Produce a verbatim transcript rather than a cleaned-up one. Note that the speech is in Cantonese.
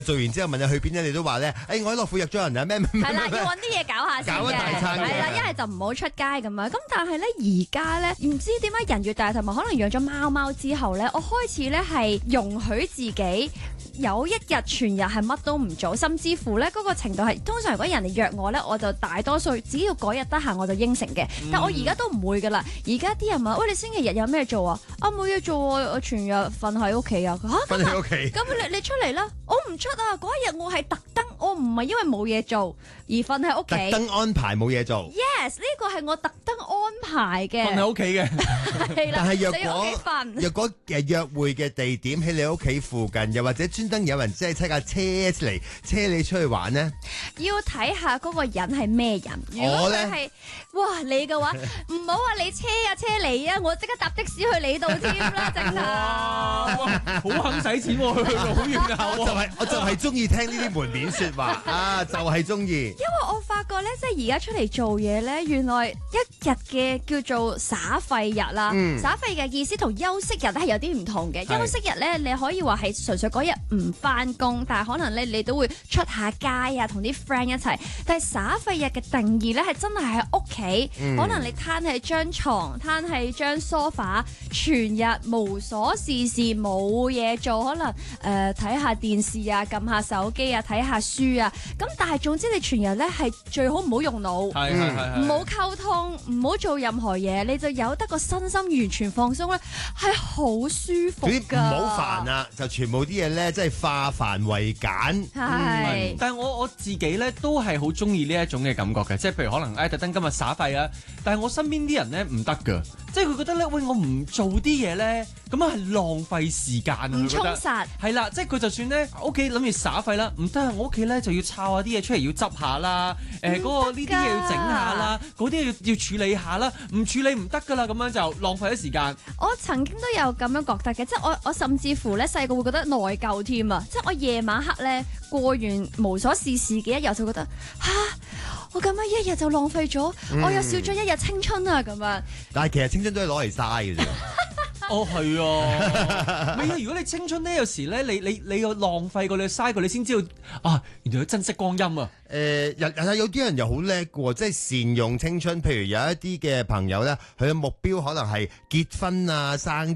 做完之後問你去邊咧，你都話咧，誒我喺樂富約咗人啊咩咩咩。 係啦，要揾啲嘢搞下先嘅。 搞一大餐嘅係啦，一係就唔好出街咁樣。咁但係咧，而家咧唔知點解人越大，同埋可能養咗貓貓之後咧，我開始咧係容許自己有一日全日係乜都唔做，甚至乎咧嗰個程度係通常如果人哋約我咧，我就大多數只要嗰日得閒我就應承嘅。但我而家都唔會噶啦。而家啲人問：喂，你星期日有咩做啊？啊冇嘢做啊，我全日瞓喺屋企啊。嚇， 瞓喺屋企。 咁你你出嚟啦！我唔出啊！嗰一日我係特登，我唔係因為冇嘢做而瞓喺屋企。 特登安排冇嘢做。 Yes，呢個係我特登安排嘅。 瞓喺屋企嘅。 係啦， 但係若你喺屋企果瞓若果誒約會嘅地點喺你屋企附近，又或者專登有人即係車架車嚟車你出去玩呢？ 要睇下嗰個人係咩人。如果佢係哇你嘅話，唔好話你車啊車你啊，我即刻搭的士去你度添啦，直頭。 好肯使錢喎，去去到好遠㗎。 我就係我就係中意聽呢啲門面説話啊，就係中意。 因為我發覺咧，即係而家出嚟做嘢咧，原來一日嘅叫做耍廢日啦。 嗯、 耍廢嘅意思同休息日咧係有啲唔同嘅。休息日咧，你可以話係純粹嗰日唔翻工，但係可能咧你都會出下街啊，同啲 friend 一齊。但係耍廢日嘅定義咧係真係喺屋企， 嗯、 可能你攤喺張床，攤喺張 sofa，全日無所事事冇嘢做，可能誒睇下電視啊，撳下手機啊，睇下書啊。咁但係總之你全日咧係最好唔好用腦， 係係係唔好溝通，唔好做任何嘢，你就有得個身心完全放鬆咧，係好舒服㗎。 唔好煩啊，就全部啲嘢咧，即係化繁為簡。 係、 嗯，但係我我自己咧都係好中意呢一種嘅感覺嘅，即係譬如可能誒特登今日耍廢啊，但係我身邊啲人咧唔得㗎，即係佢覺得咧，喂我唔做啲嘢咧，咁啊係浪費時間啊， 唔充實。 係啦，即係佢就算咧屋企諗住耍廢啦，唔得啊！我屋企咧就要抄下啲嘢出嚟要執下啦，誒嗰個呢啲嘢要整下啦，嗰啲要要處理下啦，唔處理唔得㗎啦，咁樣就浪費咗時間。 我曾經都有咁樣覺得嘅，即係我我甚至乎咧細個會覺得內疚添啊！即係我夜晚黑咧過完無所事事嘅一日就覺得嚇，我咁樣一日就浪費咗，嗯、我又少咗一日青春啊咁樣。 但係其實青春都係攞嚟嘥嘅啫。 哦，係啊，唔係啊！如果你青春咧，有時咧，你你你有浪費過，你嘥過，你先知道啊，原來要珍惜光陰啊！ 誒、呃，有有啲人又好叻嘅，即係善用青春。譬如有一啲嘅朋友咧，佢嘅目標可能係結婚啊、生